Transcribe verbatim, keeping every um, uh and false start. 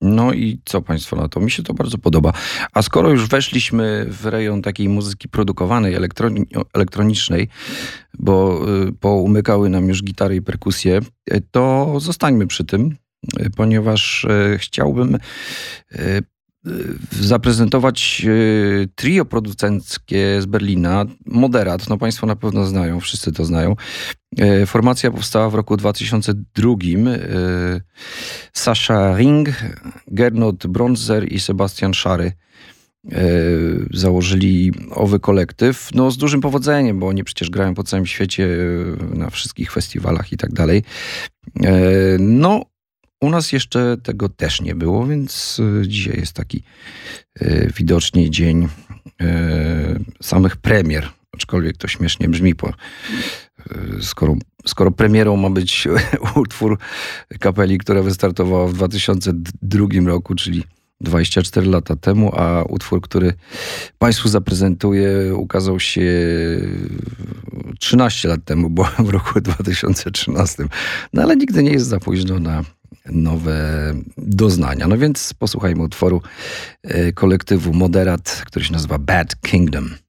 No i co państwo na to? Mi się to bardzo podoba. A skoro już weszliśmy w rejon takiej muzyki produkowanej, elektroni- elektronicznej, bo y, poumykały nam już gitary i perkusje, y, to zostańmy przy tym, y, ponieważ y, chciałbym y, y, zaprezentować y, trio producenckie z Berlina, Moderat, no państwo na pewno znają, wszyscy to znają. Y, Formacja powstała w roku dwa tysiące drugim. Y, Sascha Ring, Gernot Bronzer i Sebastian Szary y, założyli owy kolektyw. No z dużym powodzeniem, bo oni przecież grają po całym świecie, y, na wszystkich festiwalach i tak dalej. Y, No u nas jeszcze tego też nie było, więc y, dzisiaj jest taki y, widocznie dzień y, samych premier. Aczkolwiek to śmiesznie brzmi, po, y, skoro, skoro premierą ma być utwór kapeli, która wystartowała w dwa tysiące drugim roku, czyli dwadzieścia cztery lata temu, a utwór, który państwu zaprezentuję, ukazał się trzynaście lat temu, bo w roku dwa tysiące trzynastym. No ale nigdy nie jest za późno na nowe doznania. No więc posłuchajmy utworu e, kolektywu Moderat, który się nazywa Bad Kingdom.